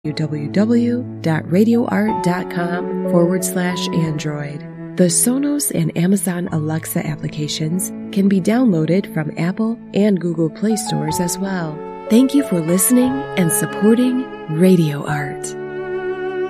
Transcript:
www.radioart.com/Android. The Sonos and Amazon Alexa applications can be downloaded from Apple and Google Play stores as well. Thank you for listening and supporting Radio Art.